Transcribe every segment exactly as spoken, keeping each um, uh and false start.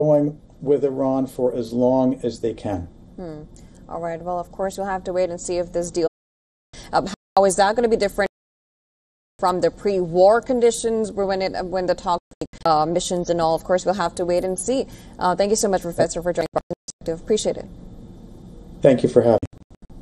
going with Iran for as long as they can. Hmm. All right. Well, of course, we'll have to wait and see if this deal, uh, how is that going to be different from the pre-war conditions when it when the talk uh, missions and all. Of course, we'll have to wait and see. Uh, thank you so much, Professor, for joining us. Appreciate it. Thank you for having me.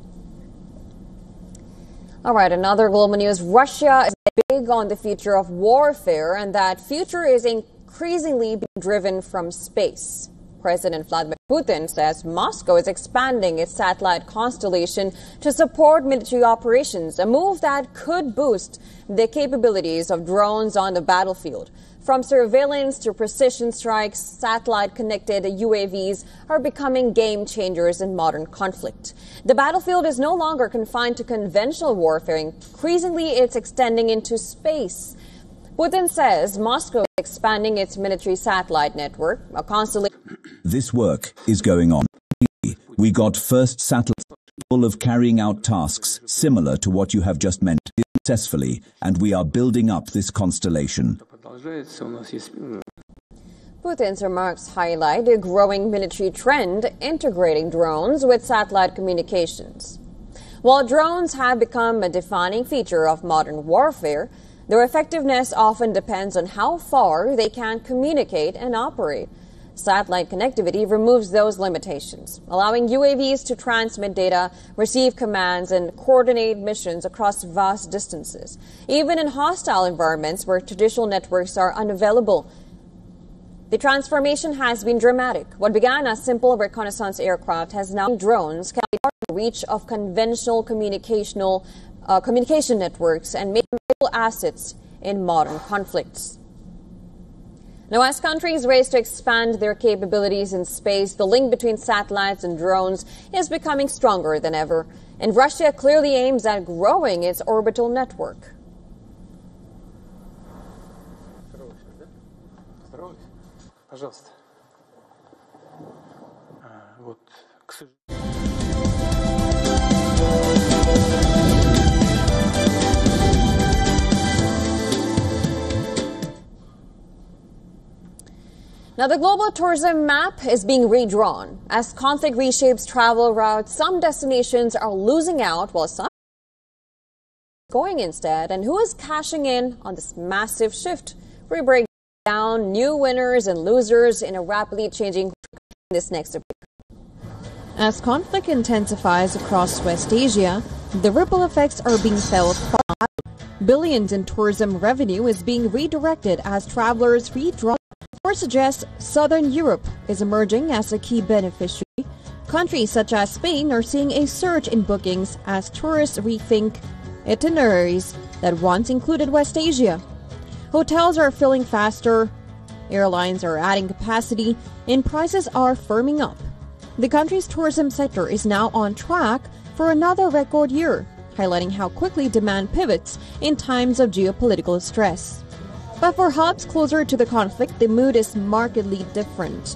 All right, another global news. Russia is big on the future of warfare, and that future is increasingly being driven from space. President Vladimir Putin says Moscow is expanding its satellite constellation to support military operations, a move that could boost the capabilities of drones on the battlefield. From surveillance to precision strikes, satellite-connected U A Vs are becoming game changers in modern conflict. The battlefield is no longer confined to conventional warfare. Increasingly, it's extending into space. Putin says Moscow is expanding its military satellite network, a constellation. This work is going on. We got first satellites capable of carrying out tasks similar to what you have just mentioned successfully, and we are building up this constellation. Putin's remarks highlight a growing military trend integrating drones with satellite communications. While drones have become a defining feature of modern warfare, their effectiveness often depends on how far they can communicate and operate. Satellite connectivity removes those limitations, allowing U A Vs to transmit data, receive commands, and coordinate missions across vast distances, even in hostile environments where traditional networks are unavailable. The transformation has been dramatic. What began as simple reconnaissance aircraft has now drones carried out the reach of conventional communicational uh, communication networks and made vital assets in modern conflicts. Now, as countries race to expand their capabilities in space, the link between satellites and drones is becoming stronger than ever. And Russia clearly aims at growing its orbital network. Now, the global tourism map is being redrawn. As conflict reshapes travel routes, some destinations are losing out while some are going instead. And who is cashing in on this massive shift? We break down new winners and losers in a rapidly changing in this next episode. As conflict intensifies across West Asia, the ripple effects are being felt far out. Billions in tourism revenue is being redirected as travelers redraw. Reports suggest Southern Europe is emerging as a key beneficiary. Countries such as Spain are seeing a surge in bookings as tourists rethink itineraries that once included West Asia. Hotels are filling faster, airlines are adding capacity, and prices are firming up. The country's tourism sector is now on track for another record year, highlighting how quickly demand pivots in times of geopolitical stress. But for hubs closer to the conflict, the mood is markedly different.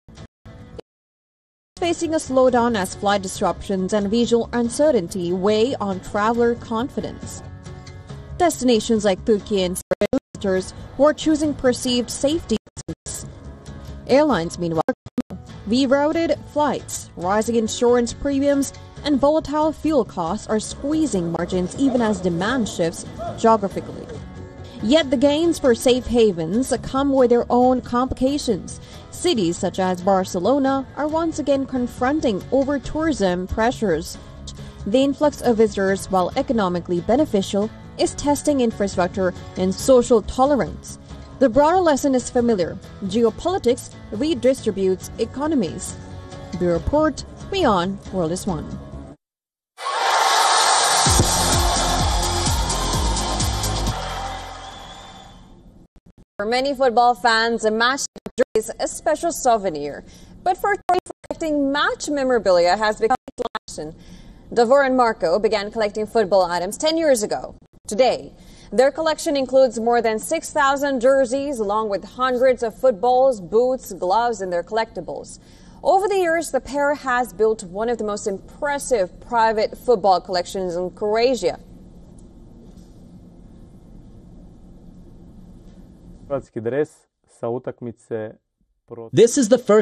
It's facing a slowdown as flight disruptions and visual uncertainty weigh on traveler confidence. Destinations like Turkey and Syria visitors who are choosing perceived safety reasons. Airlines, meanwhile, rerouted flights, rising insurance premiums, and volatile fuel costs are squeezing margins even as demand shifts geographically. Yet the gains for safe havens come with their own complications. Cities such as Barcelona are once again confronting over-tourism pressures. The influx of visitors, while economically beneficial, is testing infrastructure and social tolerance. The broader lesson is familiar. Geopolitics redistributes economies. Bureau Report, Beyond World is One. For many football fans, a match is a special souvenir. But for collecting match memorabilia has become a passion. Davor and Marco began collecting football items ten years ago. Today, their collection includes more than six thousand jerseys, along with hundreds of footballs, boots, gloves, and their collectibles. Over the years, the pair has built one of the most impressive private football collections in Croatia. Hrvatski dres sa utakmice This is the first